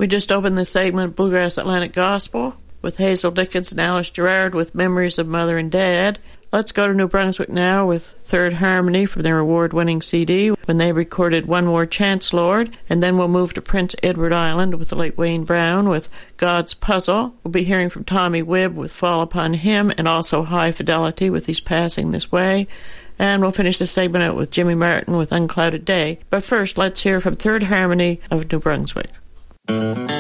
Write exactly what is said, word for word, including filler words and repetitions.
We just opened this segment, Bluegrass Atlantic Gospel, with Hazel Dickens and Alice Gerard with Memories of Mother and Dad. Let's go to New Brunswick now with Third Harmony from their award-winning C D when they recorded One More Chance, Lord. And then we'll move to Prince Edward Island with the late Wayne Brown with God's Puzzle. We'll be hearing from Tommy Wibb with Fall Upon Him and also High Fidelity with He's Passing This Way. And we'll finish this segment out with Jimmy Martin with Unclouded Day. But first, let's hear from Third Harmony of New Brunswick.